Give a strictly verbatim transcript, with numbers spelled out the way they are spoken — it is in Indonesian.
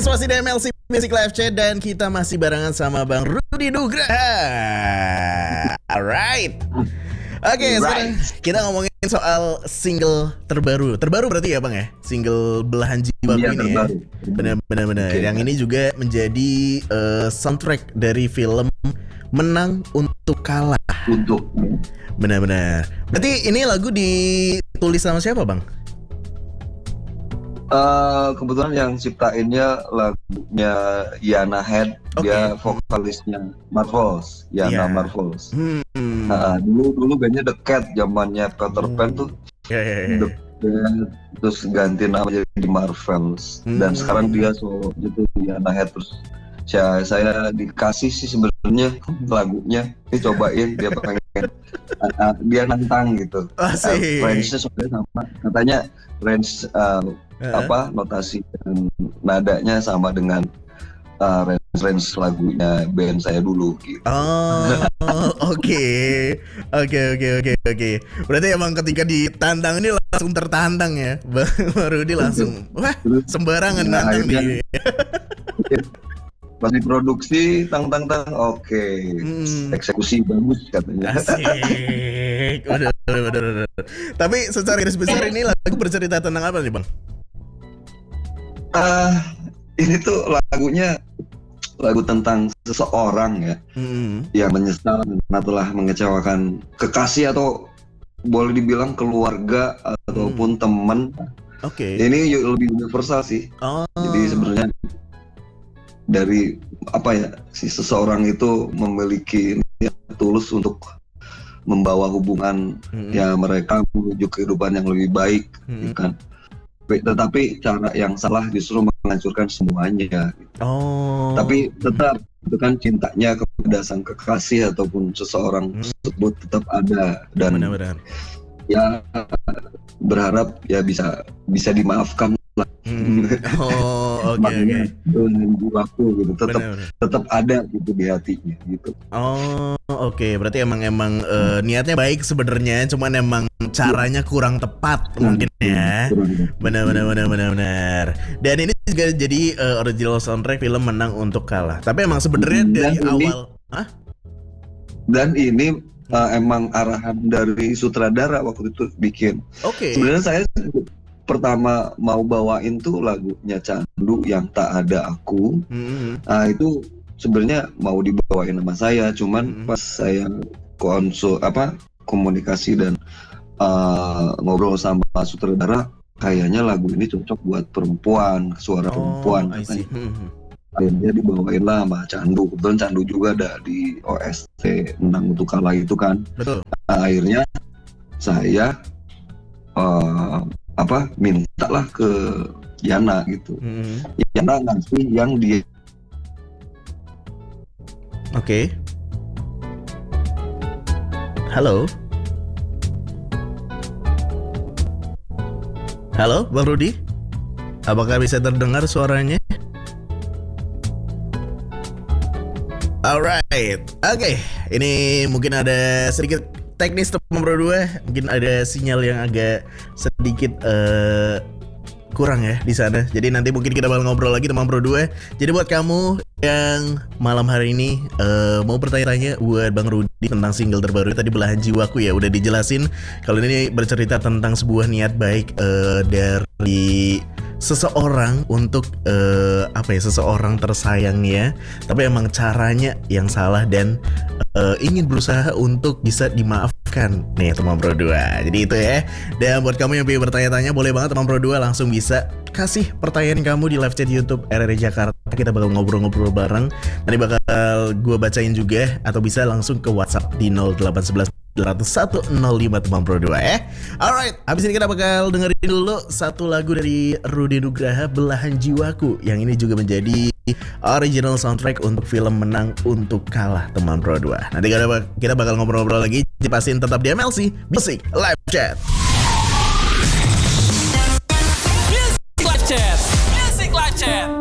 Yes, masih di M L C Music Live Chat dan kita masih barengan sama Bang Rudy Nugraha. Alright. Oke, okay, sekarang kita ngomongin soal single terbaru. Terbaru berarti ya Bang ya? Single Belahan Jiwaku ya, ini ya. Benar-benar benar. Okay. Yang ini juga menjadi uh, soundtrack dari film Menang Untuk Kalah. Untuk. Benar-benar. Berarti ini lagu ditulis sama siapa Bang? Uh, kebetulan yang ciptainnya lagunya Yana Head, okay. Dia vokalisnya Marvels, Yana yeah. Marvels. Hmm. Nah, dulu dulu bandnya The Cat, zamannya Peter Pan tuh. Yeah, yeah, yeah. The Cat, terus ganti nama jadi Marvels. Hmm. Dan sekarang dia solo gitu Yana Head terus. Ya, saya dikasih sih sebenarnya lagunya, ini cobain dia pengen uh, dia nantang gitu. Uh, range-nya sebenarnya sama, katanya range uh, uh-huh. apa notasi dan nadanya sama dengan uh, range range lagunya band saya dulu gitu. Oh, oke, oke, oke, oke, oke. Berarti emang ketika ditantang ini langsung tertantang ya, baru dia langsung wah sembarangan nah, nantang nih. Pas diproduksi tang tang tang oke okay. hmm. Eksekusi bagus katanya. Asik. Waduh, waduh, waduh, waduh. Tapi secara garis besar ini lagu bercerita tentang apa nih Bang? Ah uh, ini tuh lagunya lagu tentang seseorang ya hmm. yang menyesal karena telah mengecewakan kekasih atau boleh dibilang keluarga ataupun hmm. teman. Oke. Okay. Ini lebih universal sih. Oh. Jadi sebenarnya dari apa ya si seseorang itu memiliki niat tulus untuk membawa hubungan hmm. ya mereka menuju kehidupan yang lebih baik, hmm. kan? Tetapi cara yang salah justru menghancurkan semuanya. Oh. Tapi tetap itu kan cintanya kepada sang kekasih ataupun seseorang hmm. tersebut tetap ada dan benar-benar. Ya berharap ya bisa bisa dimaafkan. Hmm. Oh, oke okay, oke. Dengan jiwaku gitu, tetap tetap ada gitu di hatinya gitu. Oh, oke. Okay. Berarti emang emang uh, niatnya baik sebenarnya, cuman emang caranya kurang tepat nah, mungkin ya. Benar-benar benar-benar benar. Dan ini juga jadi uh, original soundtrack film Menang Untuk Kalah. Tapi emang sebenarnya hmm, dari awal, ah? Dan ini uh, emang arahan dari sutradara waktu itu bikin. Oke. Okay. Sebenarnya saya pertama mau bawain tuh lagunya Candu yang Tak Ada Aku. Mm-hmm. Nah itu sebenarnya mau dibawain sama saya, cuman mm-hmm. pas saya konsul apa komunikasi dan uh, ngobrol sama sutradara, kayaknya lagu ini cocok buat perempuan, suara oh, perempuan. Mm-hmm. Akhirnya dibawain lah sama Candu. Kebetulan Candu juga ada di O S T Menang Untuk Kalah itu kan. Betul. Nah, akhirnya saya uh, apa minta lah ke Yana gitu. Hmm. Yana ngasih yang dia. Oke. Okay. Halo. Halo, Bang Rudy. Apakah bisa terdengar suaranya? Alright. Oke, okay. Ini mungkin ada sedikit teknis teman berdua, mungkin ada sinyal yang agak sedikit uh, kurang ya di sana. Jadi nanti mungkin kita bakal ngobrol lagi teman berdua. Jadi buat kamu yang malam hari ini uh, mau bertanya-tanya buat Bang Rudy tentang single terbaru tadi Belahan Jiwaku ya udah dijelasin. Kalau ini bercerita tentang sebuah niat baik uh, dari seseorang untuk uh, apa ya seseorang tersayangnya, tapi emang caranya yang salah dan uh, ingin berusaha untuk bisa dimaafkan nih teman berdua. Jadi itu ya. Dan buat kamu yang pengen bertanya-tanya boleh banget teman berdua langsung bisa kasih pertanyaan kamu di live chat YouTube R R I Jakarta. Kita bakal ngobrol-ngobrol bareng. Nanti bakal gue bacain juga atau bisa langsung ke WhatsApp di nol delapan satu satu dua nol satu nol lima teman berdua ya. Alright, habis ini kita bakal dengerin dulu satu lagu dari Rudy Nugraha Belahan Jiwaku yang ini juga menjadi original soundtrack untuk film Menang Untuk Kalah teman berdua. Nanti kita bakal ngobrol-ngobrol lagi. Pastiin tetap di M L C Music Live Chat. Music Live Chat. Music Live Chat.